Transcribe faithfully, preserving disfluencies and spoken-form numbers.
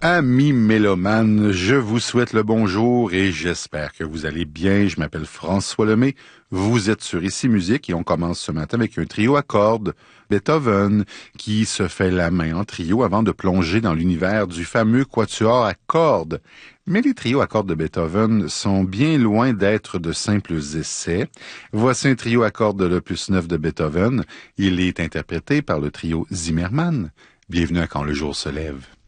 Amis mélomanes, je vous souhaite le bonjour et j'espère que vous allez bien. Je m'appelle François Lemay. Vous êtes sur Ici Musique et on commence ce matin avec un trio à cordes, Beethoven, qui se fait la main en trio avant de plonger dans l'univers du fameux quatuor à cordes. Mais les trios à cordes de Beethoven sont bien loin d'être de simples essais. Voici un trio à cordes de l'opus neuf de Beethoven. Il est interprété par le trio Zimmermann. Bienvenue à Quand le jour se lève.